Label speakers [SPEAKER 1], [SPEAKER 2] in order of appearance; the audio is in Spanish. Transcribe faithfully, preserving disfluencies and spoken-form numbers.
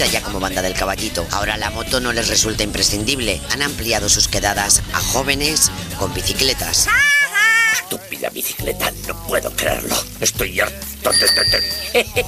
[SPEAKER 1] reconocida ya como Banda del Caballito. Ahora la moto no les resulta imprescindible. Han ampliado sus quedadas a jóvenes con bicicletas.
[SPEAKER 2] Estúpida bicicleta, no puedo creerlo. Estoy harto de...